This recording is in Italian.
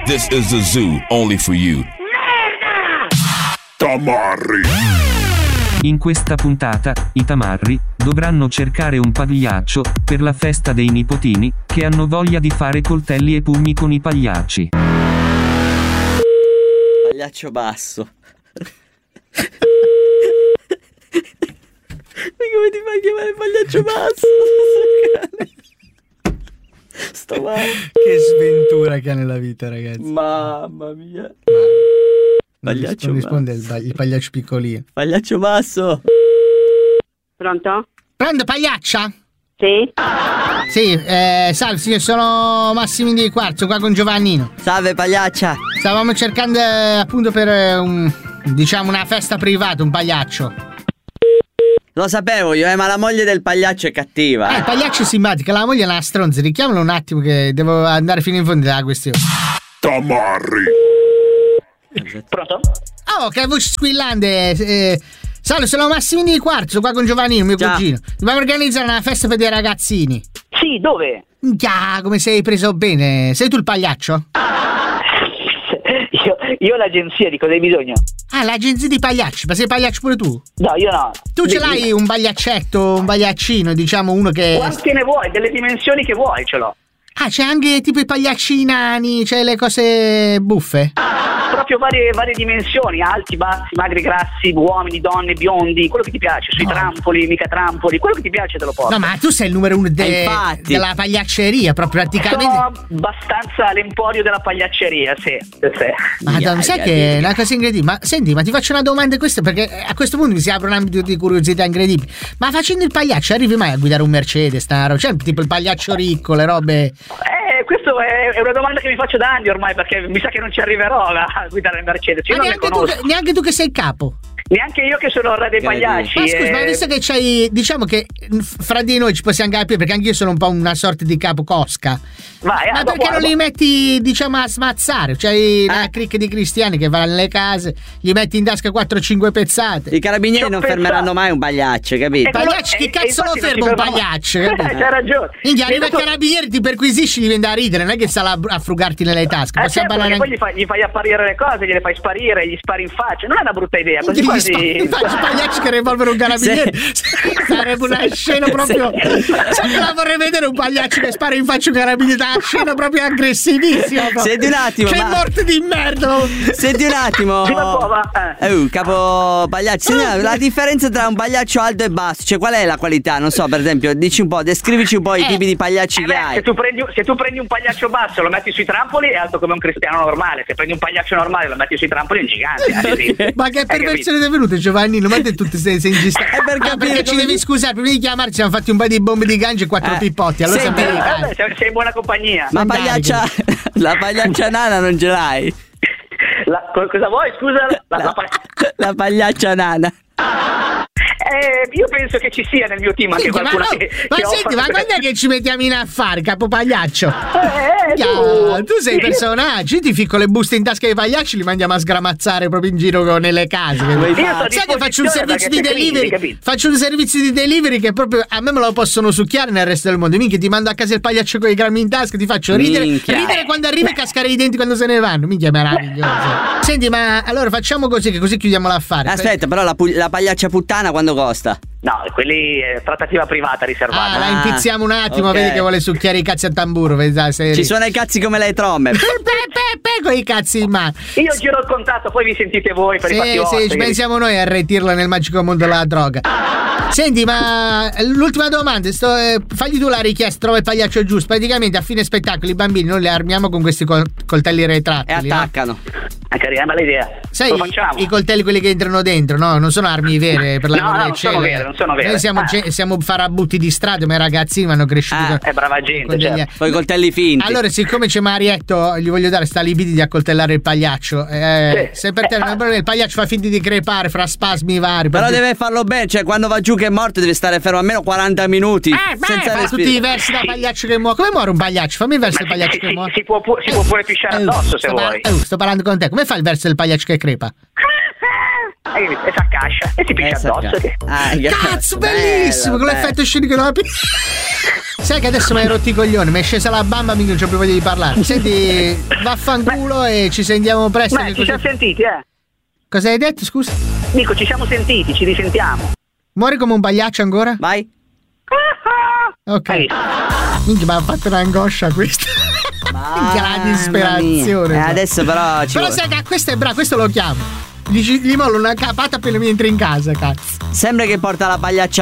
This is the zoo, only for you. Tamarri. In questa puntata, i tamarri dovranno cercare un pagliaccio per la festa dei nipotini, che hanno voglia di fare coltelli e pugni con i pagliacci. Pagliaccio basso. Ma come ti fai chiamare pagliaccio basso? Sto male. Che sventura che ha nella vita, ragazzi. Mamma mia. Pagliaccio non risponde il pagliaccio piccolino. Pagliaccio basso. Pronto? Pronto, pagliaccia? Sì? Sì, salve signor, sono Massimino di Quarzo, qua con Giovannino. Salve pagliaccia. Stavamo cercando appunto per una festa privata, un pagliaccio. Lo sapevo io, ma la moglie del pagliaccio è cattiva. Il pagliaccio è simpatica, la moglie è una stronza. Richiamalo un attimo che devo andare fino in fondo della questione. Tamarri. Pronto? Oh, che voce squillante. Salve, sono Massimino di Quarzo, qua con Giovannino, mio Ciao. cugino. Dobbiamo organizzare una festa per dei ragazzini. Sì, dove? Minchia, come sei preso bene. Sei tu il pagliaccio? Io ho l'agenzia, di cosa hai bisogno? Ah, l'agenzia di pagliacci, ma sei pagliaccio pure tu? No, io no. Tu ce l'hai un pagliaccetto, un pagliaccino, diciamo uno che... Quante ne vuoi? Delle dimensioni che vuoi ce l'ho. Ah, c'è anche tipo i pagliacci nani, c'è le cose buffe? Proprio varie dimensioni, alti, bassi, magri, grassi, uomini, donne, biondi, quello che ti piace, sui trampoli, mica trampoli, quello che ti piace te lo porto. No, ma tu sei il numero uno infatti. della pagliacceria, proprio praticamente... Sono abbastanza l'emporio della pagliacceria, sì. Madonna, sai che è una cosa incredibile. Ma senti, ma ti faccio una domanda questa, perché a questo punto mi si apre un ambito di curiosità incredibile. Ma facendo il pagliaccio arrivi mai a guidare un Mercedes, cioè tipo il pagliaccio ricco, le robe... Questo è una domanda che mi faccio da anni ormai, perché mi sa che non ci arriverò a guidare il Mercedes. Io non ne conosco. Neanche tu che sei il capo. Neanche io che sono il re dei pagliacci. Ma scusa, ma visto che c'hai, diciamo che fra di noi ci possiamo capire, perché anche io sono un po' una sorta di capo cosca. Vai, ma perché non li metti, diciamo, a smazzare? C'hai una cricca di cristiani che vanno nelle case, gli metti in tasca 4-5 pezzate. I carabinieri non fermeranno mai un pagliaccio, capito? Pagliacci, che cazzo lo ferma un pagliaccio? C'hai ragione. Minchia, arriva il carabinieri, ti perquisisci, gli viene da ridere, non è che sta là a frugarti nelle tasche. Certo, perché poi gli fai apparire le cose, gliele fai sparire, gli spari in faccia. Non è una brutta idea, così quasi... Faccio pagliacci che rivolvere un carabiniere. Sarebbe una scena proprio... La vorrei vedere un pagliaccio che spara in faccia un carabiniere, una scena proprio aggressivissima. Senti un attimo, che morte di merda. Senti un attimo. Capo pagliaccio, la differenza tra un pagliaccio alto e basso, cioè qual è la qualità? Non so, per esempio, dici un po', descrivici un po' i tipi di pagliacci che hai. Se tu prendi un pagliaccio basso, lo metti sui trampoli, è alto come un cristiano normale. Se prendi un pagliaccio normale, lo metti sui trampoli, è un gigante. Ma che perversione è venuta, Giovannino? Ma te tutti sei ingistati. Perché ci devi scusare, prima di chiamarci ci siamo fatti un po' di bombe di gancio e 4 pippotti. Allora sei in buona compagnia. Ma la pagliaccia nana non ce l'hai? Cosa vuoi, scusa? La pagliaccia nana. Io penso che ci sia nel mio team anche qualcuno che senti, ma quando è che ci mettiamo in affari, capo pagliaccio? Tu sei personaggio, io ti ficco le buste in tasca ai pagliacci, li mandiamo a sgramazzare proprio in giro nelle case. Sai che faccio un servizio di delivery? Faccio un servizio di delivery che proprio a me lo possono succhiare nel resto del mondo. Minchia, ti mando a casa il pagliaccio con i grammi in tasca, ti faccio ridere quando arrivi e cascare i denti quando se ne vanno. Minchia, meraviglioso. Senti, ma allora facciamo così, che così chiudiamo l'affare. Aspetta, però la pagliaccia puttana quando costa? No, quelli è trattativa privata riservata. La impizziamo un attimo, okay. Vedi che vuole succhiare i cazzi a tamburo. Ci suona i cazzi come le trombe. Con i cazzi in mano. Io giro il contatto, poi vi sentite voi per i fatti vostri. Sì, ci pensiamo noi a retirla nel magico mondo della droga. Senti, ma l'ultima domanda, fagli tu la richiesta, trova il pagliaccio giusto. Praticamente a fine spettacolo i bambini noi li armiamo con questi coltelli retrattili. E attaccano. Carina, bella idea. Sai, i coltelli quelli che entrano dentro, no? Non sono armi vere, per l'amore del cielo. Non sono vere. Noi siamo farabutti di strada, ma i ragazzini vanno cresciuti. È brava gente, certo. Poi i coltelli finti. Allora, siccome c'è Marietto, gli voglio dare sta libidi di accoltellare il pagliaccio. Se per te non è problema, il pagliaccio fa finta di crepare fra spasmi vari. Però deve farlo bene, cioè quando va giù che è morto deve stare fermo almeno 40 minuti. Fa tutti i versi da pagliaccio che muore. Come muore un pagliaccio? Fammi il verso del pagliaccio che muore. Si può pure pisciare addosso se vuoi. Sto parlando con te. Come fa il verso del pagliaccio che crepa? e si accascia e si piscia addosso. Cazzo, bellissimo, con l'effetto scenico della Sai che adesso mi hai rotto i coglioni, mi è scesa la bamba, mica non c'ho più voglia di parlare. Senti, vaffanculo e ci sentiamo presto. Beh, ci siamo sentiti, Cosa hai detto, scusa? Dico, ci siamo sentiti, ci risentiamo. Muori come un pagliaccio ancora? Vai. Ok. Minchia, mi ha fatto un'angoscia questa. Grande disperazione. Adesso però Però sai che questo è bravo, questo lo chiamo. Gli mollo una capata appena mi entri in casa, cazzo. Sembra che porta la pagliaccia